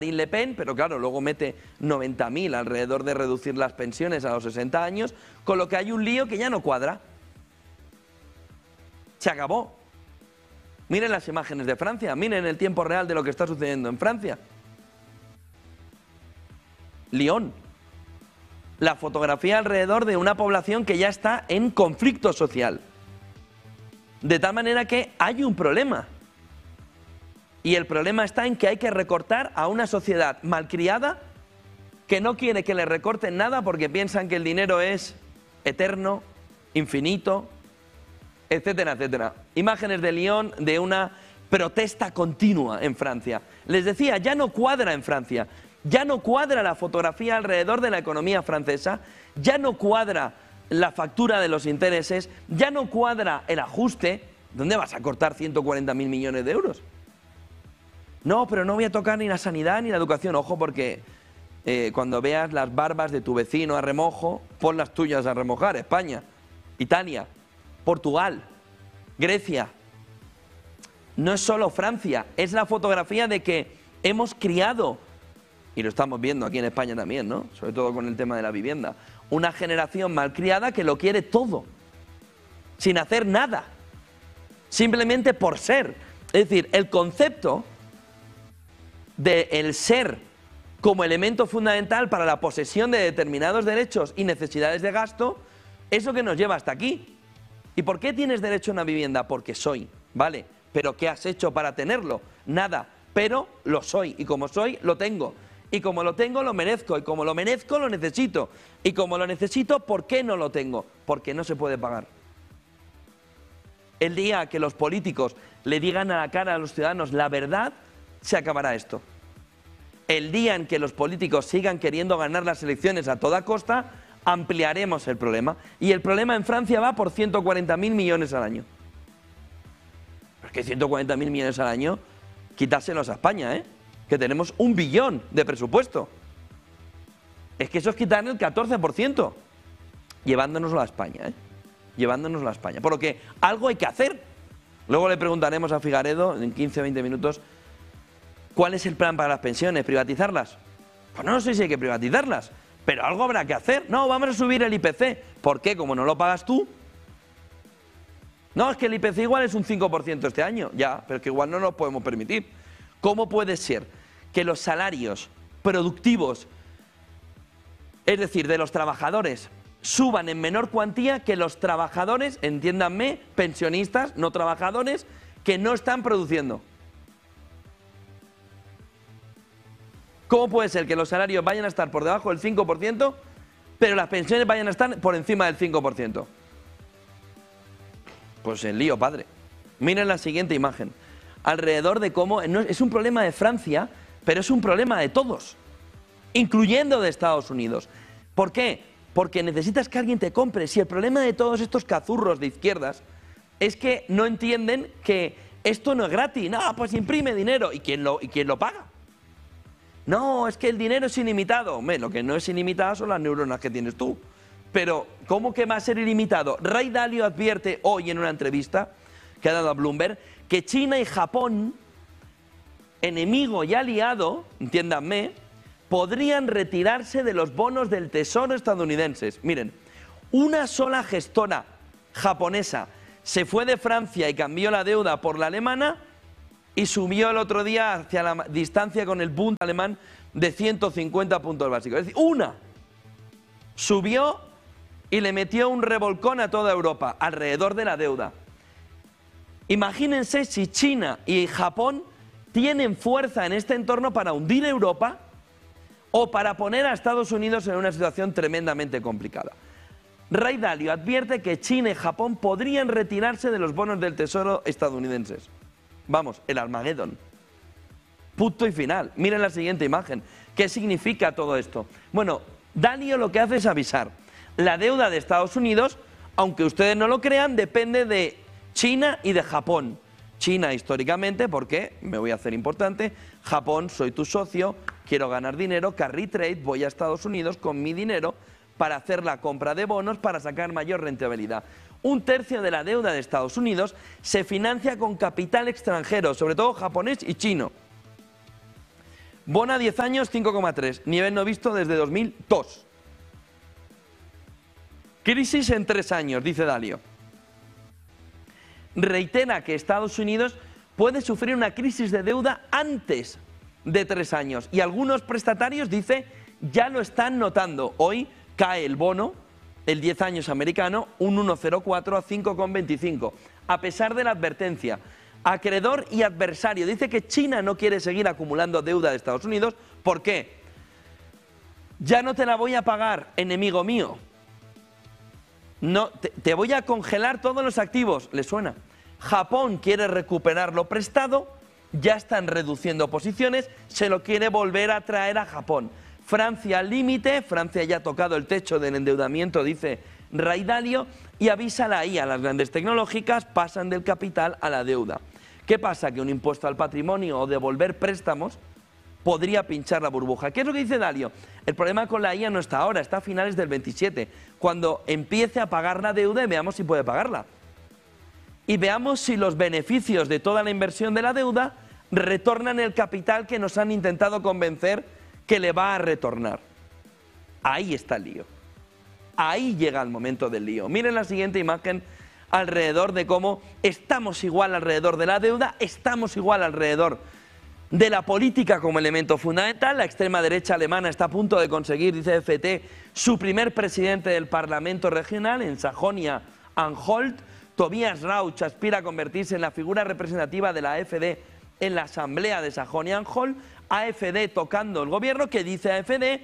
Le Pen, pero claro, luego mete 90.000 alrededor de reducir las pensiones a los 60 años, con lo que hay un lío que ya no cuadra. Se acabó. Miren las imágenes de Francia, miren el tiempo real de lo que está sucediendo en Francia. Lyon. La fotografía alrededor de una población que ya está en conflicto social. De tal manera que hay un problema. Y el problema está en que hay que recortar a una sociedad malcriada que no quiere que le recorten nada porque piensan que el dinero es eterno, infinito, etcétera, etcétera. Imágenes de Lyon de una protesta continua en Francia. Les decía, ya no cuadra en Francia, ya no cuadra la fotografía alrededor de la economía francesa, ya no cuadra la factura de los intereses, ya no cuadra el ajuste. ¿Dónde vas a cortar 140.000 millones de euros? No, pero no voy a tocar ni la sanidad ni la educación. Ojo, porque cuando veas las barbas de tu vecino a remojo, pon las tuyas a remojar. España, Italia, Portugal, Grecia. No es solo Francia, es la fotografía de que hemos criado, y lo estamos viendo aquí en España también, ¿no? Sobre todo con el tema de la vivienda, una generación malcriada que lo quiere todo, sin hacer nada, simplemente por ser. Es decir, el concepto del ser como elemento fundamental para la posesión de determinados derechos y necesidades de gasto es lo que nos lleva hasta aquí. ¿Y por qué tienes derecho a una vivienda? Porque soy, ¿vale? ¿Pero qué has hecho para tenerlo? Nada, pero lo soy, y como soy, lo tengo. Y como lo tengo, lo merezco, y como lo merezco, lo necesito. Y como lo necesito, ¿por qué no lo tengo? Porque no se puede pagar. El día que los políticos le digan a la cara a los ciudadanos la verdad, se acabará esto. El día en que los políticos sigan queriendo ganar las elecciones a toda costa, ampliaremos el problema. Y el problema en Francia va por 140.000 millones al año. Es que 140.000 millones al año, quitárselos a España, ¿eh? Que tenemos 1 billón de presupuesto. Es que eso es quitarle el 14%, llevándonoslo a España, ¿eh? Llevándonoslo a España. Por lo que algo hay que hacer. Luego le preguntaremos a Figaredo, en 15-20 minutos, ¿cuál es el plan para las pensiones? ¿Privatizarlas? Pues no sé si hay que privatizarlas, pero algo habrá que hacer. No, vamos a subir el IPC. ¿Por qué? Como no lo pagas tú. No, es que el IPC igual es un 5% este año. Ya, pero es que igual no nos podemos permitir. ¿Cómo puede ser que los salarios productivos, es decir, de los trabajadores, suban en menor cuantía que los trabajadores, entiéndanme, pensionistas, no trabajadores, que no están produciendo? ¿Cómo puede ser que los salarios vayan a estar por debajo del 5%, pero las pensiones vayan a estar por encima del 5%? Pues el lío, padre. Miren la siguiente imagen. Alrededor de cómo es un problema de Francia, pero es un problema de todos, incluyendo de Estados Unidos. ¿Por qué? Porque necesitas que alguien te compre. Si el problema de todos estos cazurros de izquierdas es que no entienden que esto no es gratis. No, pues imprime dinero. ¿Y quién lo paga? No, es que el dinero es ilimitado. Hombre, lo que no es ilimitado son las neuronas que tienes tú. Pero, ¿cómo que va a ser ilimitado? Ray Dalio advierte hoy en una entrevista que ha dado a Bloomberg que China y Japón, enemigo y aliado, entiéndanme, podrían retirarse de los bonos del Tesoro estadounidenses. Miren, una sola gestora japonesa se fue de Francia y cambió la deuda por la alemana y subió el otro día hacia la distancia con el Bund alemán de 150 puntos básicos. Es decir, una subió y le metió un revolcón a toda Europa alrededor de la deuda. Imagínense si China y Japón tienen fuerza en este entorno para hundir Europa o para poner a Estados Unidos en una situación tremendamente complicada. Ray Dalio advierte que China y Japón podrían retirarse de los bonos del Tesoro estadounidenses. Vamos, el Armagedón. Punto y final. Miren la siguiente imagen. ¿Qué significa todo esto? Bueno, Dalio lo que hace es avisar. La deuda de Estados Unidos, aunque ustedes no lo crean, depende de China y de Japón. China históricamente, porque, me voy a hacer importante, Japón, soy tu socio, quiero ganar dinero, carry trade, voy a Estados Unidos con mi dinero para hacer la compra de bonos para sacar mayor rentabilidad. 1/3 de la deuda de Estados Unidos se financia con capital extranjero, sobre todo japonés y chino. Bono a 10 años, 5,3. Nivel no visto desde 2002. Crisis en 3 años, dice Dalio. Reitera que Estados Unidos puede sufrir una crisis de deuda antes de 3 años. Y algunos prestatarios, dice, ya lo están notando. Hoy cae el bono, el 10 años americano, un 1,04 a 5,25. A pesar de la advertencia. Acreedor y adversario. Dice que China no quiere seguir acumulando deuda de Estados Unidos. ¿Por qué? Ya no te la voy a pagar, enemigo mío. No, te voy a congelar todos los activos. ¿Le suena? Japón quiere recuperar lo prestado, ya están reduciendo posiciones, se lo quiere volver a traer a Japón. Francia al límite, Francia ya ha tocado el techo del endeudamiento, dice Ray Dalio, y avisa a la IA, las grandes tecnológicas pasan del capital a la deuda. ¿Qué pasa? Que un impuesto al patrimonio o devolver préstamos podría pinchar la burbuja. ¿Qué es lo que dice Dalio? El problema con la IA no está ahora, está a finales del 27, cuando empiece a pagar la deuda y veamos si puede pagarla. Y veamos si los beneficios de toda la inversión de la deuda retornan el capital que nos han intentado convencer que le va a retornar. Ahí está el lío. Ahí llega el momento del lío. Miren la siguiente imagen alrededor de cómo estamos igual alrededor de la deuda, estamos igual alrededor de la política como elemento fundamental. La extrema derecha alemana está a punto de conseguir, dice FT, su primer presidente del Parlamento regional en Sajonia-Anhalt. Tobias Rauch aspira a convertirse en la figura representativa de la AfD en la asamblea de Sajonia-Anhalt. AfD tocando el gobierno, que dice AfD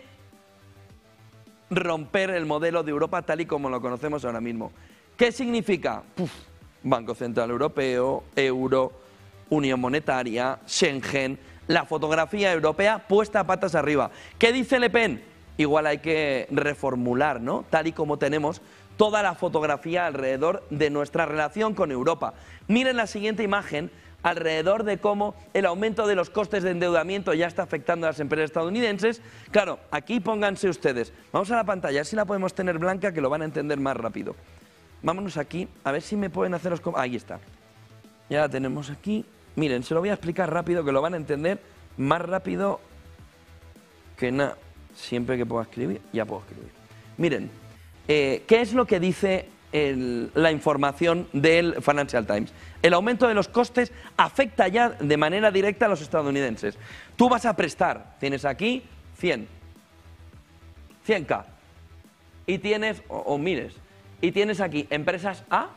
romper el modelo de Europa tal y como lo conocemos ahora mismo. ¿Qué significa? Banco Central Europeo, euro, Unión Monetaria, Schengen, la fotografía europea puesta a patas arriba. ¿Qué dice Le Pen? Igual hay que reformular, ¿no? Tal y como tenemos toda la fotografía alrededor de nuestra relación con Europa. Miren la siguiente imagen alrededor de cómo el aumento de los costes de endeudamiento ya está afectando a las empresas estadounidenses. Claro, aquí pónganse ustedes. Vamos a la pantalla, a ver si la podemos tener blanca, que lo van a entender más rápido. Vámonos aquí, a ver si me pueden hacer los... Ahí está. Ya la tenemos aquí. Miren, se lo voy a explicar rápido, que lo van a entender más rápido que nada. Siempre que pueda escribir, ya puedo escribir. Miren, ¿qué es lo que dice la información del Financial Times? El aumento de los costes afecta ya de manera directa a los estadounidenses. Tú vas a prestar, tienes aquí 100K, y tienes, o miles, y tienes aquí empresas A.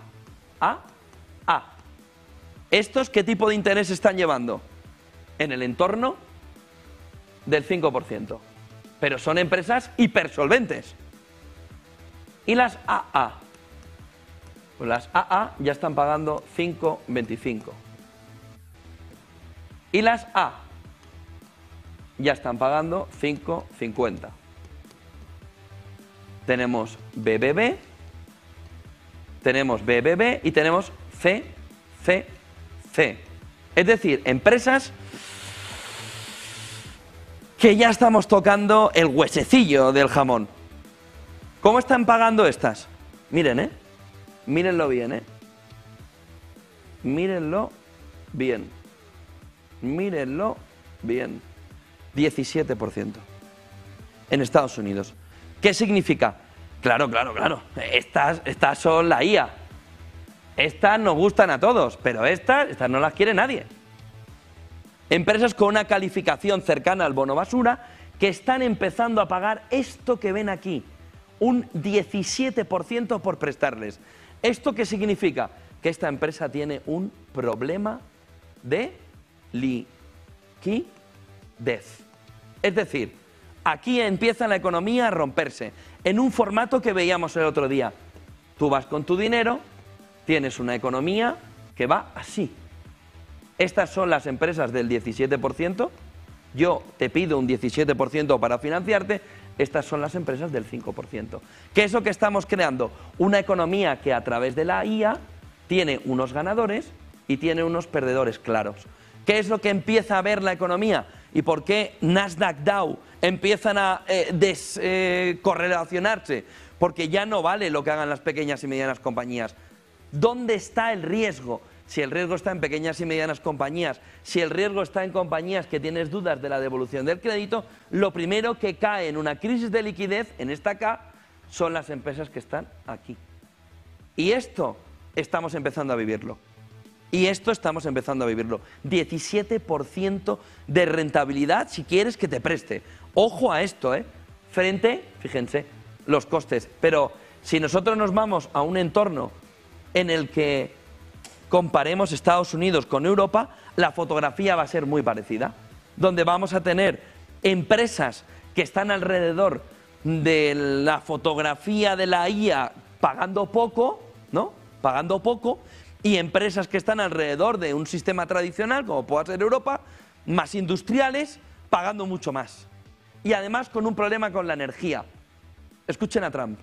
¿Estos qué tipo de interés están llevando? En el entorno del 5%. Pero son empresas hipersolventes. ¿Y las AA? Pues las AA ya están pagando 5,25. Y las A ya están pagando 5,50. Tenemos BBB, y tenemos CCC. Es decir, empresas que ya estamos tocando el huesecillo del jamón. ¿Cómo están pagando estas? Miren, mírenlo bien, mírenlo bien. Mírenlo bien. 17% en Estados Unidos. ¿Qué significa? Claro. Estas son la IA. Estas nos gustan a todos, pero estas no las quiere nadie. Empresas con una calificación cercana al bono basura que están empezando a pagar esto que ven aquí, un 17% por prestarles. ¿Esto qué significa? Que esta empresa tiene un problema de liquidez. Es decir, aquí empieza la economía a romperse, en un formato que veíamos el otro día. Tú vas con tu dinero, tienes una economía que va así. Estas son las empresas del 17%, yo te pido un 17% para financiarte, estas son las empresas del 5%. ¿Qué es lo que estamos creando? Una economía que a través de la IA tiene unos ganadores y tiene unos perdedores claros. ¿Qué es lo que empieza a ver la economía? ¿Y por qué Nasdaq Dow empiezan a descorrelacionarse? Porque ya no vale lo que hagan las pequeñas y medianas compañías. ¿Dónde está el riesgo? si el riesgo está en pequeñas y medianas compañías, si el riesgo está en compañías que tienes dudas de la devolución del crédito, lo primero que cae en una crisis de liquidez, en esta K, son las empresas que están aquí. Y esto estamos empezando a vivirlo. 17% de rentabilidad si quieres que te preste. Ojo a esto, frente, fíjense, los costes. Pero si nosotros nos vamos a un entorno en el que comparemos Estados Unidos con Europa, la fotografía va a ser muy parecida, donde vamos a tener empresas que están alrededor de la fotografía de la IA pagando poco, ¿no? Pagando poco, y empresas que están alrededor de un sistema tradicional, como pueda ser Europa, más industriales, pagando mucho más. Y además con un problema con la energía. Escuchen a Trump.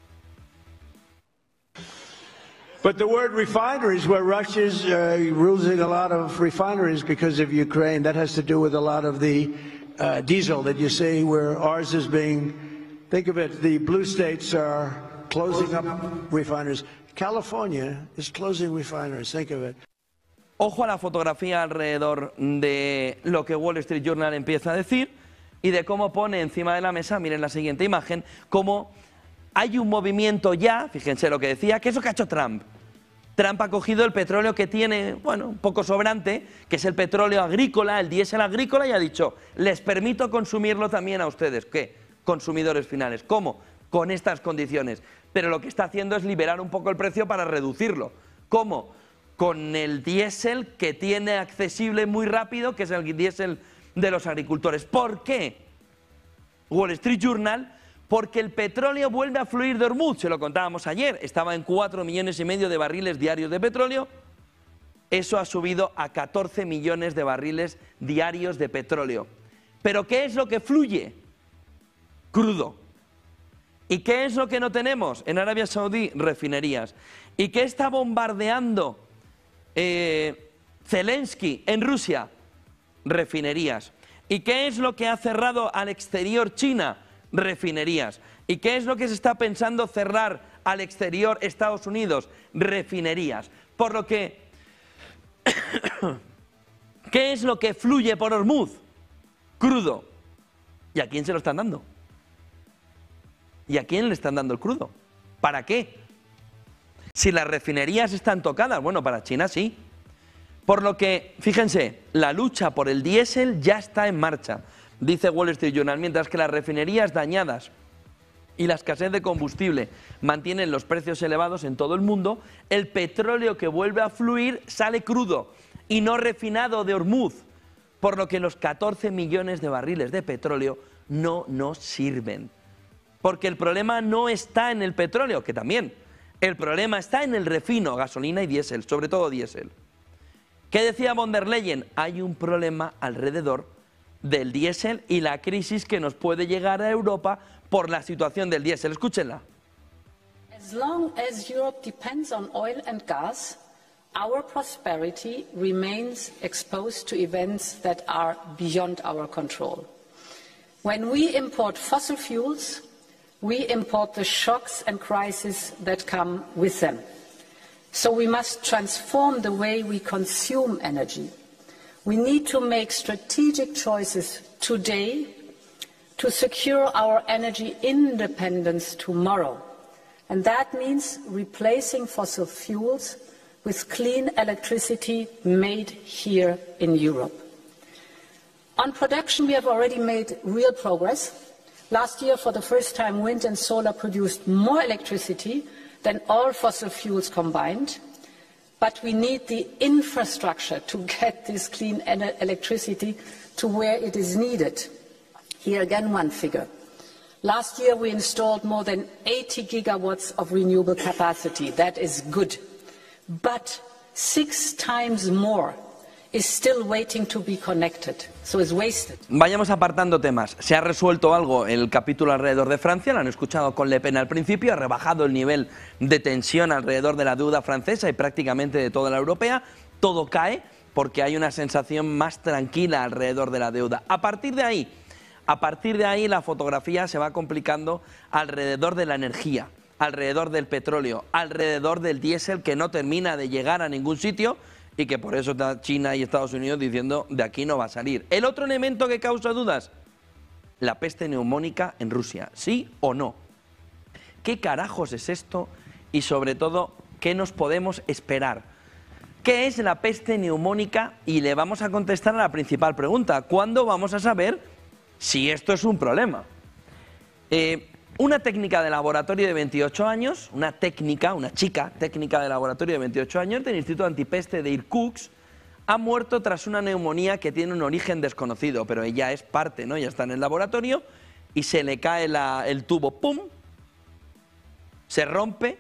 But the word refineries, where Russia's losing a lot of refineries because of Ukraine, that has to do with a lot of the diesel that you see, where ours is being, think of it, the blue states are closing up refineries. California is closing refineries, think of it. Ojo a la fotografía alrededor de lo que Wall Street Journal empieza a decir y de cómo pone encima de la mesa, miren la siguiente imagen, cómo hay un movimiento ya, fíjense lo que decía, que es lo que ha hecho Trump. Trump ha cogido el petróleo que tiene, bueno, un poco sobrante, que es el petróleo agrícola, el diésel agrícola, y ha dicho, les permito consumirlo también a ustedes. ¿Qué? Consumidores finales. ¿Cómo? Con estas condiciones. Pero lo que está haciendo es liberar un poco el precio para reducirlo. ¿Cómo? Con el diésel que tiene accesible muy rápido, que es el diésel de los agricultores. ¿Por qué? Wall Street Journal, porque el petróleo vuelve a fluir de Hormuz, se lo contábamos ayer, estaba en 4,5 millones de barriles diarios de petróleo, eso ha subido a 14 millones de barriles diarios de petróleo. ¿Pero qué es lo que fluye? Crudo. ¿Y qué es lo que no tenemos? En Arabia Saudí, refinerías. ¿Y qué está bombardeando Zelensky en Rusia? Refinerías. ¿Y qué es lo que ha cerrado al exterior China? Refinerías. ¿Y qué es lo que se está pensando cerrar al exterior Estados Unidos? Refinerías. Por lo que, ¿qué es lo que fluye por Hormuz? Crudo. ¿Y a quién se lo están dando? ¿Y a quién le están dando el crudo? ¿Para qué? Si las refinerías están tocadas, bueno, para China sí. Por lo que, fíjense, la lucha por el diésel ya está en marcha, dice Wall Street Journal, mientras que las refinerías dañadas y la escasez de combustible mantienen los precios elevados en todo el mundo, el petróleo que vuelve a fluir sale crudo y no refinado de Hormuz, por lo que los 14 millones de barriles de petróleo no nos sirven. Porque el problema no está en el petróleo, que también, el problema está en el refino, gasolina y diésel, sobre todo diésel. ¿Qué decía von der Leyen? Hay un problema alrededor del diésel y la crisis que nos puede llegar a Europa por la situación del diésel. Escúchenla. As long as Europe depends on oil and gas, our prosperity remains exposed to events that are beyond our control. When we import fossil fuels, we import the shocks and crises that come with them. So we must transform the way we consume energy. We need to make strategic choices today to secure our energy independence tomorrow. And that means replacing fossil fuels with clean electricity made here in Europe. On production, we have already made real progress. Last year, for the first time, wind and solar produced more electricity than all fossil fuels combined. But we need the infrastructure to get this clean electricity to where it is needed. Here again, one figure. Last year, we installed more than 80 gigawatts of renewable capacity. That is good. But 6 times more is still waiting to be connected, so it's wasted. Vayamos apartando temas. Se ha resuelto algo el capítulo alrededor de Francia, lo han escuchado con Le Pen al principio, ha rebajado el nivel de tensión alrededor de la deuda francesa y prácticamente de toda la europea. Todo cae porque hay una sensación más tranquila alrededor de la deuda. A partir de ahí la fotografía se va complicando alrededor de la energía, alrededor del petróleo, alrededor del diésel que no termina de llegar a ningún sitio y que por eso está China y Estados Unidos diciendo de aquí no va a salir. El otro elemento que causa dudas, la peste neumónica en Rusia, ¿sí o no? ¿Qué carajos es esto? Y sobre todo, ¿qué nos podemos esperar? ¿Qué es la peste neumónica? Y le vamos a contestar a la principal pregunta, ¿cuándo vamos a saber si esto es un problema? Una técnica de laboratorio de 28 años, una chica técnica de laboratorio de 28 años del Instituto Antipeste de Irkutsk, ha muerto tras una neumonía que tiene un origen desconocido, pero ella es parte, ¿no? Ya está en el laboratorio y se le cae el tubo, ¡pum!, se rompe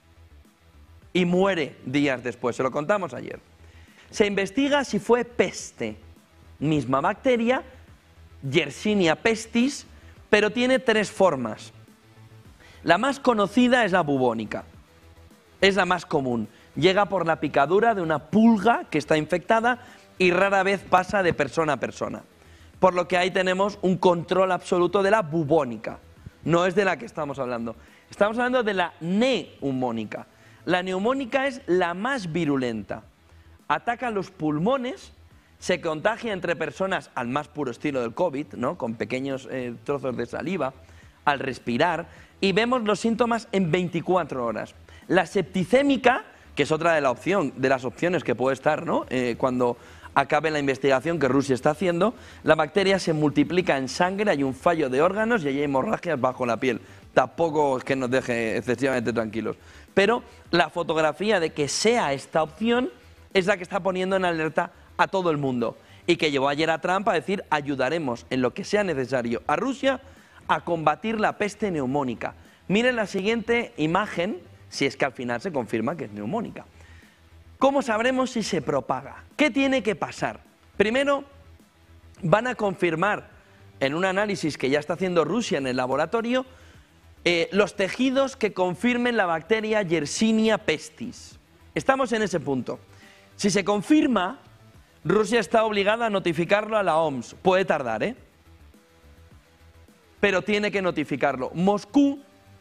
y muere días después, se lo contamos ayer. Se investiga si fue peste, misma bacteria, Yersinia pestis, pero tiene 3 formas. La más conocida es la bubónica, es la más común. Llega por la picadura de una pulga que está infectada y rara vez pasa de persona a persona. Por lo que ahí tenemos un control absoluto de la bubónica. No es de la que estamos hablando. Estamos hablando de la neumónica. La neumónica es la más virulenta. Ataca los pulmones, se contagia entre personas al más puro estilo del COVID, ¿no?, con pequeños trozos de saliva, al respirar, y vemos los síntomas en 24 horas. La septicémica, que es otra de las opciones que puede estar, ¿no?, cuando acabe la investigación que Rusia está haciendo, la bacteria se multiplica en sangre, hay un fallo de órganos y hay hemorragias bajo la piel. Tampoco es que nos deje excesivamente tranquilos. Pero la fotografía de que sea esta opción es la que está poniendo en alerta a todo el mundo y que llevó ayer a Trump a decir ayudaremos en lo que sea necesario a Rusia a combatir la peste neumónica. Miren la siguiente imagen, si es que al final se confirma que es neumónica. ¿Cómo sabremos si se propaga? ¿Qué tiene que pasar? Primero, van a confirmar en un análisis que ya está haciendo Rusia en el laboratorio los tejidos que confirmen la bacteria Yersinia pestis. Estamos en ese punto. Si se confirma, Rusia está obligada a notificarlo a la OMS. Puede tardar, ¿eh? Pero tiene que notificarlo. Moscú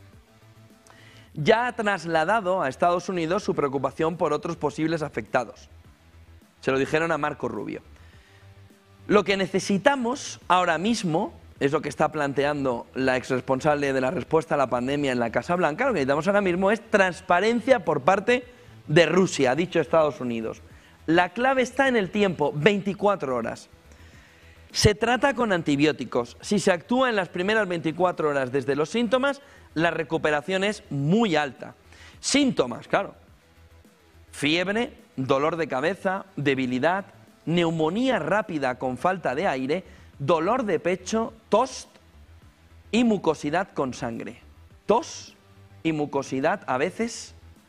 ya ha trasladado a Estados Unidos su preocupación por otros posibles afectados. Se lo dijeron a Marco Rubio. Lo que necesitamos ahora mismo, es lo que está planteando la exresponsable de la respuesta a la pandemia en la Casa Blanca, lo que necesitamos ahora mismo es transparencia por parte de Rusia, ha dicho Estados Unidos. La clave está en el tiempo, 24 horas. Se trata con antibióticos. Si se actúa en las primeras 24 horas desde los síntomas, la recuperación es muy alta. Síntomas, claro. Fiebre, dolor de cabeza, debilidad, neumonía rápida con falta de aire, dolor de pecho, tos y mucosidad con sangre. Tos y mucosidad a veces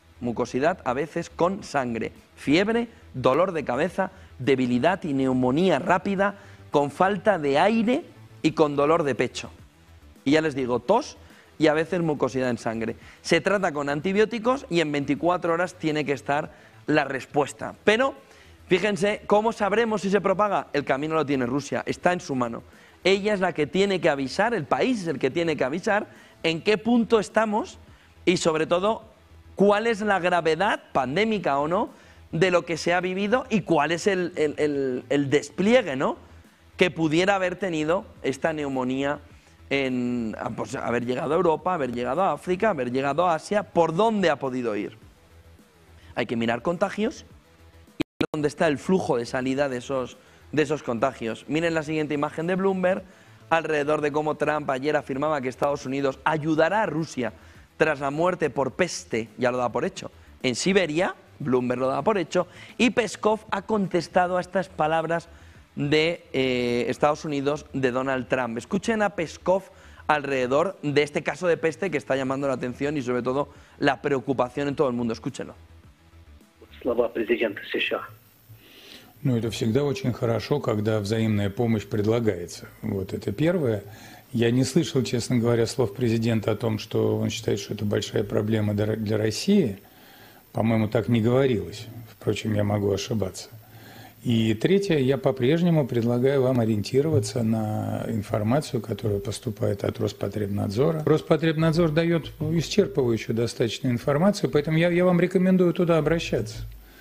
con sangre. Fiebre, dolor de cabeza, debilidad y neumonía rápida con falta de aire y con dolor de pecho. Y ya les digo, tos y a veces mucosidad en sangre. Se trata con antibióticos y en 24 horas tiene que estar la respuesta. Pero fíjense, ¿cómo sabremos si se propaga? El camino lo tiene Rusia, está en su mano. Ella es la que tiene que avisar, el país es el que tiene que avisar en qué punto estamos y sobre todo cuál es la gravedad, pandémica o no, de lo que se ha vivido y cuál es el despliegue, ¿no?, que pudiera haber tenido esta neumonía en pues, haber llegado a Europa, haber llegado a África, haber llegado a Asia, ¿por dónde ha podido ir? Hay que mirar contagios y ver dónde está el flujo de salida de esos contagios. Miren la siguiente imagen de Bloomberg, alrededor de cómo Trump ayer afirmaba que Estados Unidos ayudará a Rusia tras la muerte por peste, ya lo da por hecho, en Siberia, Bloomberg lo da por hecho, y Peskov ha contestado a estas palabras de Estados Unidos de Donald Trump. Escuchen a Peskov alrededor de este caso de peste que está llamando la atención y sobre todo la preocupación en todo el mundo. Escúchenlo. Слова президента США. Ну, это всегда очень хорошо, когда взаимная помощь предлагается. Вот это первое. Я не слышал, честно говоря, слов президента о том, что он считает, что это большая проблема для России. По-моему, так не говорилось. Впрочем, я могу ошибаться. И третье, я по-прежнему предлагаю вам ориентироваться на информацию, которая поступает от Роспотребнадзора. Роспотребнадзор дает исчерпывающую достаточно информацию, поэтому я вам рекомендую туда обращаться.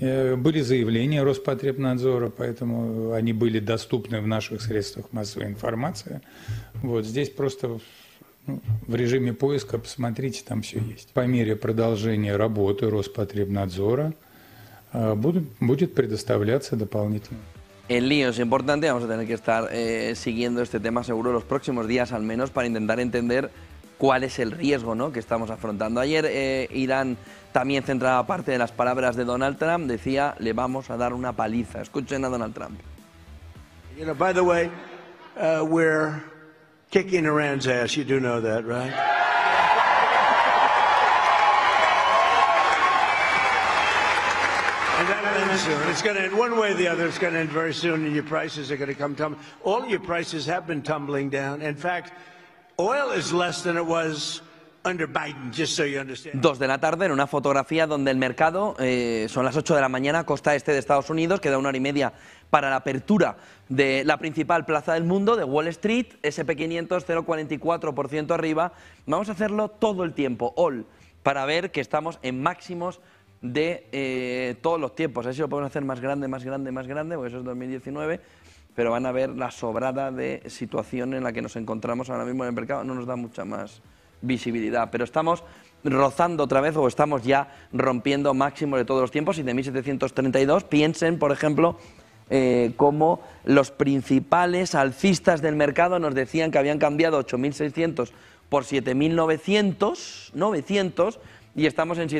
Были заявления Роспотребнадзора, поэтому они были доступны в наших средствах массовой информации. Вот здесь просто в режиме поиска посмотрите, там все есть. По мере продолжения работы Роспотребнадзора будет предоставляться дополнительно. El lío es importante, vamos a tener que estar siguiendo este tema seguro los próximos días al menos para intentar entender cuál es el riesgo, ¿no?, que estamos afrontando. Ayer Irán también centraba parte de las palabras de Donald Trump, decía, le vamos a dar una paliza. Escuchen a Donald Trump. You know, by the way, we're kicking Iran's ass. You do know that, right? And that ends soon. It's going to end one way or the other. It's going to end very soon, and your prices are going to come tumbling. All your prices have been tumbling down. In fact, oil is less than it was under Biden, just so you understand. 2 de la tarde en una fotografía donde el mercado, son las 8 de la mañana, costa este de Estados Unidos, queda 1 hora y media para la apertura de la principal plaza del mundo, de Wall Street, SP500 0,44% arriba. Vamos a hacerlo todo el tiempo, all, para ver que estamos en máximos de todos los tiempos. A ver si lo podemos hacer más grande, más grande, más grande, porque eso es 2019, pero van a ver la sobrada de situación en la que nos encontramos ahora mismo en el mercado. No nos da mucha más visibilidad, pero estamos rozando otra vez o estamos ya rompiendo máximos de todos los tiempos, 7.732. Piensen, por ejemplo, cómo los principales alcistas del mercado nos decían que habían cambiado 8.600 por 7.900 y estamos en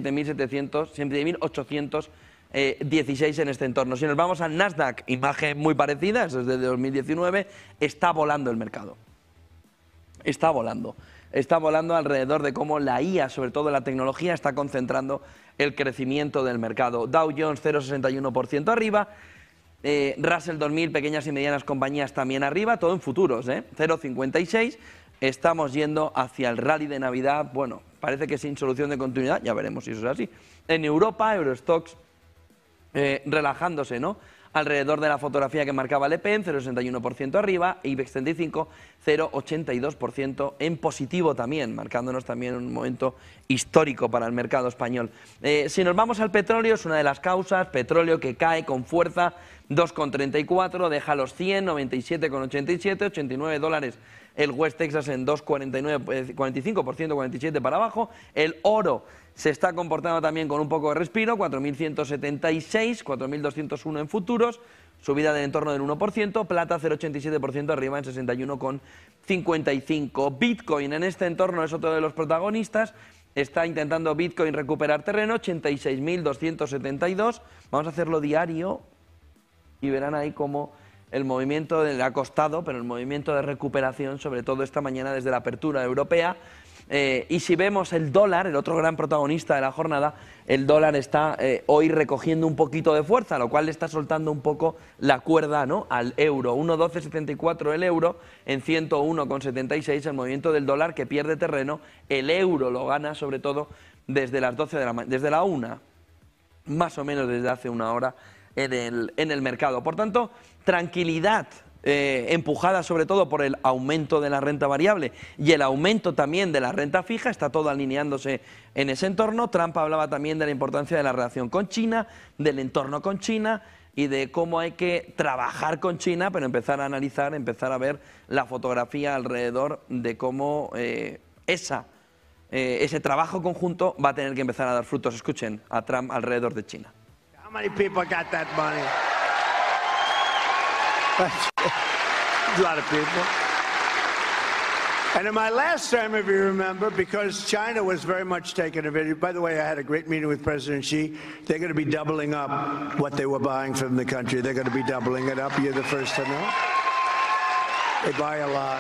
7.816 en este entorno. Si nos vamos al Nasdaq, imagen muy parecida, eso es desde 2019, está volando el mercado. Está volando alrededor de cómo la IA, sobre todo la tecnología, está concentrando el crecimiento del mercado. Dow Jones 0,61% arriba, Russell 2000, pequeñas y medianas compañías también arriba, todo en futuros, 0,56. Estamos yendo hacia el rally de Navidad, bueno, parece que sin solución de continuidad, ya veremos si eso es así. En Europa, Eurostoxx relajándose, ¿no?, alrededor de la fotografía que marcaba Le Pen, 0,61% arriba, IBEX 35, 0,82% en positivo también, marcándonos también un momento histórico para el mercado español. Si nos vamos al petróleo, es una de las causas, petróleo que cae con fuerza, 2,34, deja los 100, 97,87, 89 dólares el West Texas en 2,49, 45%, 47 para abajo. El oro se está comportando también con un poco de respiro, 4.176, 4.201 en futuros, subida del entorno del 1%, plata 0,87% arriba en 61,55. Bitcoin en este entorno es otro de los protagonistas, está intentando Bitcoin recuperar terreno, 86.272, vamos a hacerlo diario y verán ahí cómo el movimiento le ha costado, pero el movimiento de recuperación, sobre todo esta mañana desde la apertura europea. Y si vemos el dólar, el otro gran protagonista de la jornada, el dólar está hoy recogiendo un poquito de fuerza, lo cual le está soltando un poco la cuerda, ¿no?, al euro. 1,1274 el euro, en 101,76 el movimiento del dólar que pierde terreno. El euro lo gana sobre todo desde las 12 de la mañana, desde la 1, más o menos desde hace una hora en el mercado. Por tanto, tranquilidad, empujada sobre todo por el aumento de la renta variable y el aumento también de la renta fija, está todo alineándose en ese entorno. Trump hablaba también de la importancia de la relación con China, del entorno con China y de cómo hay que trabajar con China, pero empezar a analizar, empezar a ver la fotografía alrededor de cómo ese trabajo conjunto va a tener que empezar a dar frutos. Escuchen a Trump alrededor de China. How many people got that money? A lot of people. And in my last term, if you remember, because China was very much taken advantage. By the way, I had a great meeting with President Xi. They're going to be doubling up what they were buying from the country. They're going to be doubling it up. You're the first to know. They buy a lot.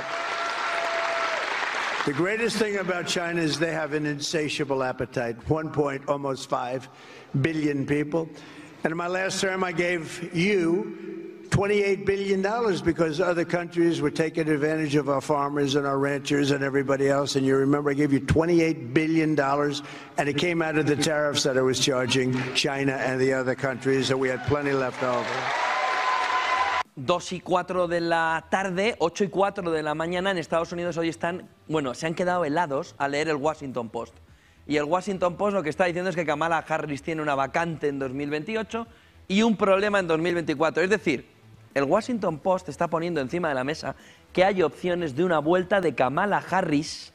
The greatest thing about China is they have an insatiable appetite. 1.5 billion people. And in my last term, I gave you $28 billion because other countries were taking advantage of our farmers and our ranchers and everybody else. And you remember I gave you $28 billion, and it came out of the tariffs that I was charging China and the other countries, so we had plenty left over. 2:04 de la tarde, 8:04 de la mañana en Estados Unidos hoy están, bueno, se han quedado helados al leer el Washington Post. Y el Washington Post lo que está diciendo es que Kamala Harris tiene una vacante en 2028 y un problema en 2024. Es decir, el Washington Post está poniendo encima de la mesa que hay opciones de una vuelta de Kamala Harris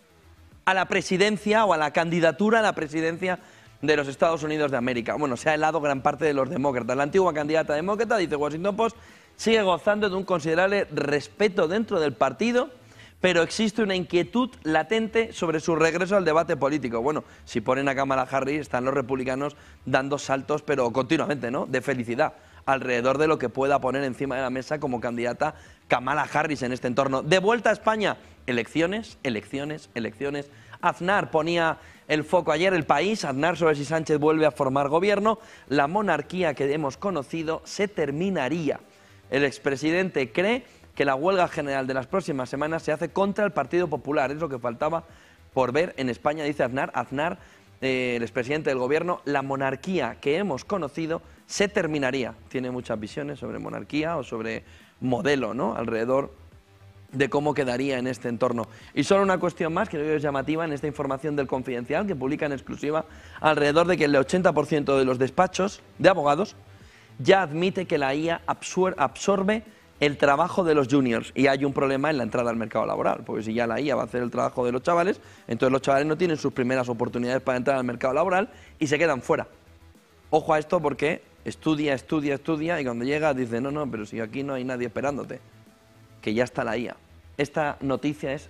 a la presidencia o a la candidatura a la presidencia de los Estados Unidos de América. Bueno, se ha helado gran parte de los demócratas. La antigua candidata demócrata, dice Washington Post, sigue gozando de un considerable respeto dentro del partido, pero existe una inquietud latente sobre su regreso al debate político. Bueno, si ponen a Kamala Harris, están los republicanos dando saltos, pero continuamente, ¿no?, de felicidad alrededor de lo que pueda poner encima de la mesa como candidata Kamala Harris en este entorno. De vuelta a España, elecciones, elecciones, elecciones. Aznar ponía el foco ayer, El País, Aznar sobre si Sánchez vuelve a formar gobierno. La monarquía que hemos conocido se terminaría. El expresidente cree que la huelga general de las próximas semanas se hace contra el Partido Popular. Es lo que faltaba por ver en España, dice Aznar. Aznar, el expresidente del gobierno, la monarquía que hemos conocido se terminaría. Tiene muchas visiones sobre monarquía o sobre modelo, ¿no?, alrededor de cómo quedaría en este entorno. Y solo una cuestión más que creo que es llamativa en esta información del Confidencial, que publica en exclusiva, alrededor de que el 80% de los despachos de abogados ya admite que la IA absorbe el trabajo de los juniors y hay un problema en la entrada al mercado laboral, porque si ya la IA va a hacer el trabajo de los chavales, entonces los chavales no tienen sus primeras oportunidades para entrar al mercado laboral y se quedan fuera. Ojo a esto porque estudia y cuando llega dice, no, pero si aquí no hay nadie esperándote, que ya está la IA. Esta noticia es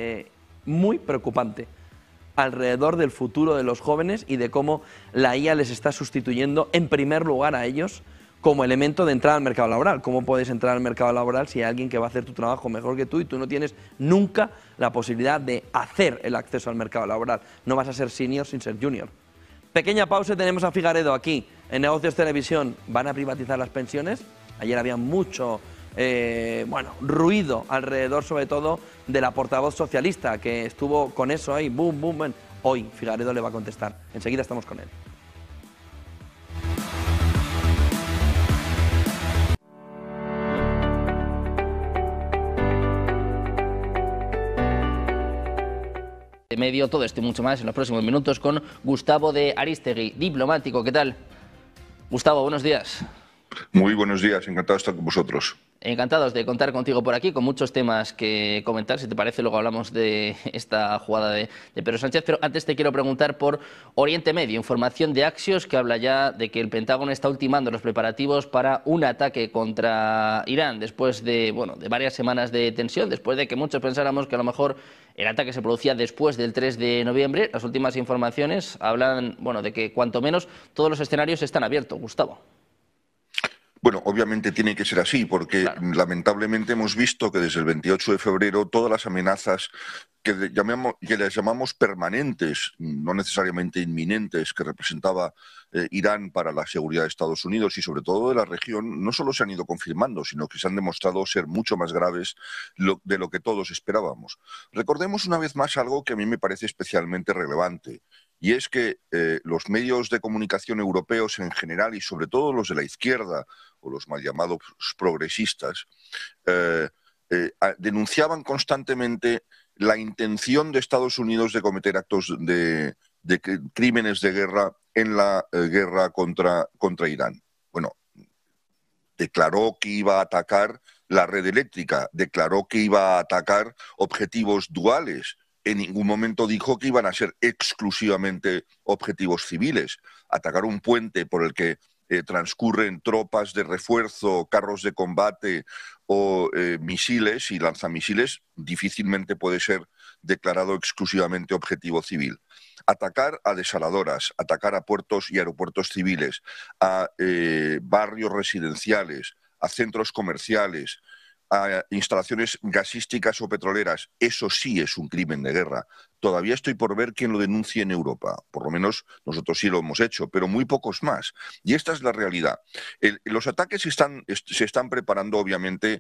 muy preocupante alrededor del futuro de los jóvenes y de cómo la IA les está sustituyendo en primer lugar a ellos como elemento de entrada al mercado laboral. ¿Cómo puedes entrar al mercado laboral si hay alguien que va a hacer tu trabajo mejor que tú y tú no tienes nunca la posibilidad de hacer el acceso al mercado laboral? No vas a ser senior sin ser junior. Pequeña pausa, tenemos a Figaredo aquí en Negocios Televisión. ¿Van a privatizar las pensiones? Ayer había mucho ruido alrededor, sobre todo, de la portavoz socialista, que estuvo con eso ahí, boom, boom, boom. Hoy Figaredo le va a contestar. Enseguida estamos con él. De medio, todo esto y mucho más en los próximos minutos con Gustavo de Arístegui, diplomático. ¿Qué tal? Gustavo, buenos días. Muy buenos días, encantado de estar con vosotros. Encantados de contar contigo por aquí, con muchos temas que comentar. Si te parece, luego hablamos de esta jugada de Pedro Sánchez. Pero antes te quiero preguntar por Oriente Medio. Información de Axios que habla ya de que el Pentágono está ultimando los preparativos para un ataque contra Irán después de varias semanas de tensión, después de que muchos pensáramos que a lo mejor el ataque se producía después del 3 de noviembre. Las últimas informaciones hablan de que cuanto menos todos los escenarios están abiertos. Gustavo. Bueno, obviamente tiene que ser así, porque claro, lamentablemente hemos visto que desde el 28 de febrero todas las amenazas que les llamamos permanentes, no necesariamente inminentes, que representaba Irán para la seguridad de Estados Unidos y sobre todo de la región, no solo se han ido confirmando, sino que se han demostrado ser mucho más graves de lo que todos esperábamos. Recordemos una vez más algo que a mí me parece especialmente relevante, y es que los medios de comunicación europeos en general y sobre todo los de la izquierda o los mal llamados progresistas denunciaban constantemente la intención de Estados Unidos de cometer actos de crímenes de guerra en la guerra contra Irán. Bueno, declaró que iba a atacar la red eléctrica, declaró que iba a atacar objetivos duales. En ningún momento dijo que iban a ser exclusivamente objetivos civiles. Atacar un puente por el que transcurren tropas de refuerzo, carros de combate o misiles y lanzamisiles difícilmente puede ser declarado exclusivamente objetivo civil. Atacar a desaladoras, atacar a puertos y aeropuertos civiles, a barrios residenciales, a centros comerciales, a instalaciones gasísticas o petroleras, eso sí es un crimen de guerra. Todavía estoy por ver quién lo denuncie en Europa. Por lo menos nosotros sí lo hemos hecho, pero muy pocos más. Y esta es la realidad. Los ataques se están preparando, obviamente,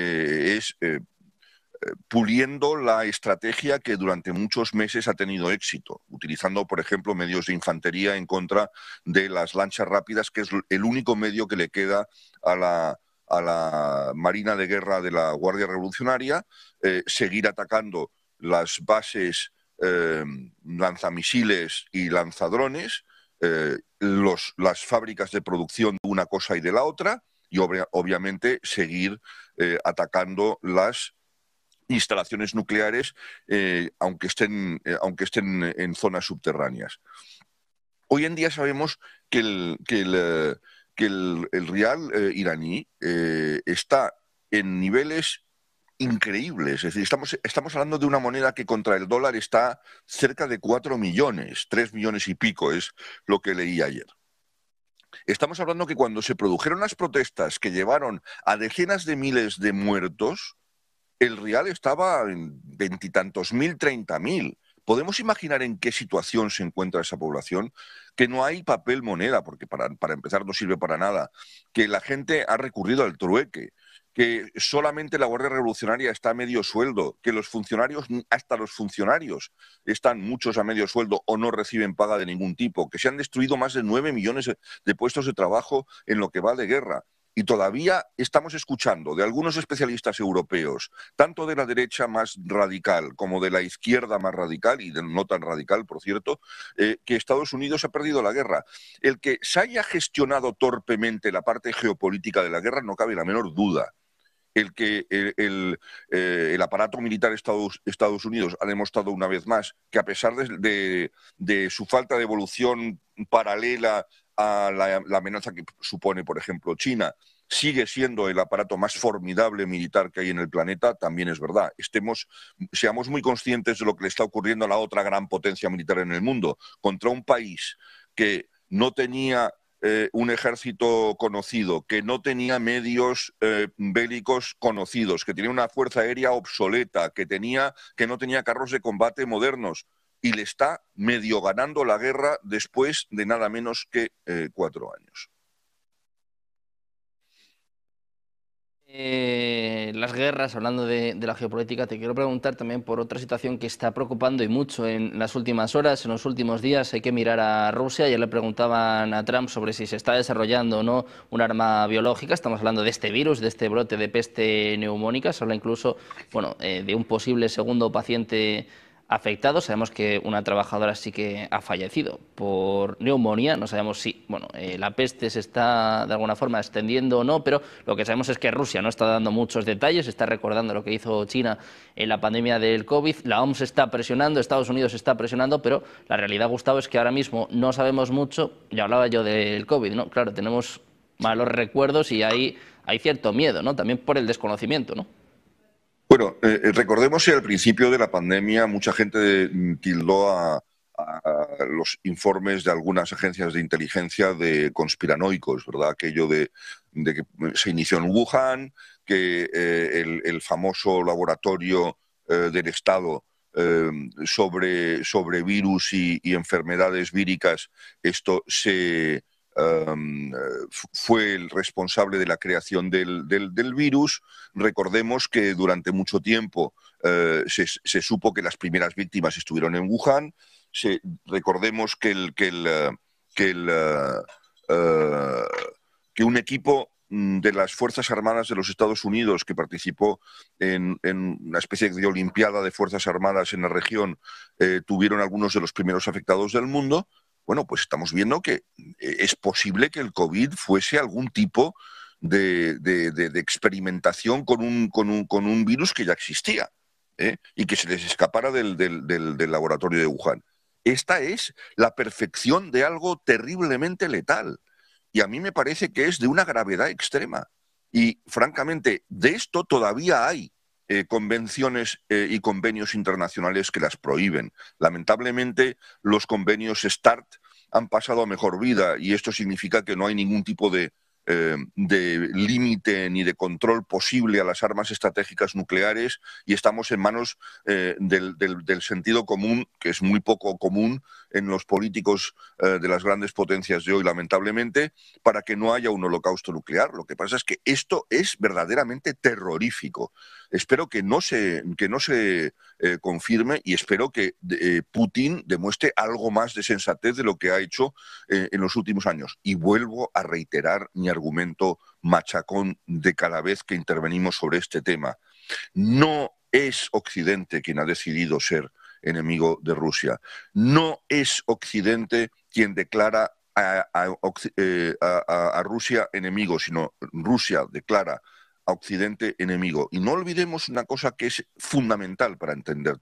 puliendo la estrategia que durante muchos meses ha tenido éxito, utilizando, por ejemplo, medios de infantería en contra de las lanchas rápidas, que es el único medio que le queda a la Marina de Guerra de la Guardia Revolucionaria, seguir atacando las bases lanzamisiles y lanzadrones, las fábricas de producción de una cosa y de la otra, y obviamente seguir atacando las instalaciones nucleares, aunque estén en zonas subterráneas. Hoy en día sabemos que el rial iraní está en niveles increíbles. Es decir, estamos hablando de una moneda que contra el dólar está cerca de 4 millones, 3 millones y pico es lo que leí ayer. Estamos hablando que cuando se produjeron las protestas que llevaron a decenas de miles de muertos, el rial estaba en 20 y tantos mil, 30.000. ¿Podemos imaginar en qué situación se encuentra esa población? Que no hay papel moneda, porque para empezar no sirve para nada, que la gente ha recurrido al trueque, que solamente la Guardia Revolucionaria está a medio sueldo, que los funcionarios, hasta los funcionarios, están muchos a medio sueldo o no reciben paga de ningún tipo, que se han destruido más de 9 millones de puestos de trabajo en lo que va de guerra. Y todavía estamos escuchando de algunos especialistas europeos, tanto de la derecha más radical como de la izquierda más radical, y no tan radical, por cierto, que Estados Unidos ha perdido la guerra. El que se haya gestionado torpemente la parte geopolítica de la guerra no cabe la menor duda. El que el aparato militar de Estados Unidos ha demostrado una vez más que, a pesar de su falta de evolución paralela a la amenaza que supone, por ejemplo, China, sigue siendo el aparato más formidable militar que hay en el planeta, también es verdad. Seamos muy conscientes de lo que le está ocurriendo a la otra gran potencia militar en el mundo, contra un país que no tenía un ejército conocido, que no tenía medios bélicos conocidos, que tenía una fuerza aérea obsoleta, que no tenía carros de combate modernos, y le está medio ganando la guerra después de nada menos que 4 años. Las guerras, hablando de la geopolítica, te quiero preguntar también por otra situación que está preocupando y mucho en las últimas horas, en los últimos días. Hay que mirar a Rusia. Ayer le preguntaban a Trump sobre si se está desarrollando o no un arma biológica. Estamos hablando de este virus, de este brote de peste neumónica. Se habla incluso de un posible segundo paciente afectado. Sabemos que una trabajadora sí que ha fallecido por neumonía. No sabemos si la peste se está de alguna forma extendiendo o no, pero lo que sabemos es que Rusia no está dando muchos detalles, está recordando lo que hizo China en la pandemia del COVID. La OMS está presionando, Estados Unidos está presionando, pero la realidad, Gustavo, es que ahora mismo no sabemos mucho. Ya hablaba yo del COVID, ¿no? Claro, tenemos malos recuerdos y hay cierto miedo, ¿no? También por el desconocimiento, ¿no? Bueno, recordemos que al principio de la pandemia mucha gente tildó a los informes de algunas agencias de inteligencia de conspiranoicos, ¿verdad? Aquello de que se inició en Wuhan, que el famoso laboratorio del Estado sobre virus y enfermedades víricas, esto fue el responsable de la creación del virus. Recordemos que durante mucho tiempo se supo que las primeras víctimas estuvieron en Wuhan. Recordemos que un equipo de las Fuerzas Armadas de los Estados Unidos que participó en una especie de olimpiada de Fuerzas Armadas en la región tuvieron algunos de los primeros afectados del mundo. Bueno, pues estamos viendo que es posible que el COVID fuese algún tipo de experimentación con un virus que ya existía y que se les escapara del laboratorio de Wuhan. Esta es la perfección de algo terriblemente letal. Y a mí me parece que es de una gravedad extrema. Y, francamente, de esto todavía hay convenciones y convenios internacionales que las prohíben. Lamentablemente, los convenios START han pasado a mejor vida y esto significa que no hay ningún tipo de límite ni de control posible a las armas estratégicas nucleares y estamos en manos del sentido común, que es muy poco común en los políticos de las grandes potencias de hoy, lamentablemente, para que no haya un holocausto nuclear. Lo que pasa es que esto es verdaderamente terrorífico. Espero que no se confirme y espero que Putin demuestre algo más de sensatez de lo que ha hecho en los últimos años. Y vuelvo a reiterar mi argumento machacón de cada vez que intervenimos sobre este tema. No es Occidente quien ha decidido ser enemigo de Rusia. No es Occidente quien declara a Rusia enemigo, sino Rusia declara a Occidente enemigo. Y no olvidemos una cosa que es fundamental para entender